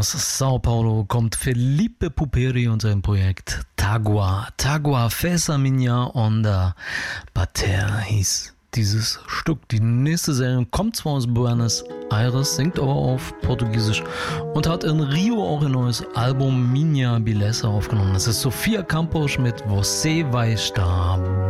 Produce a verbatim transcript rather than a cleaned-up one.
Aus Sao Paulo kommt Felipe Puperi und sein Projekt Tagua. Tagua Fesa Minha Onda Bater hieß dieses Stück. Die nächste Serie kommt zwar aus Buenos Aires, singt aber auf Portugiesisch und hat in Rio auch ein neues Album Minha Beleza aufgenommen. Das ist Sofia Campos mit Você Vai Estar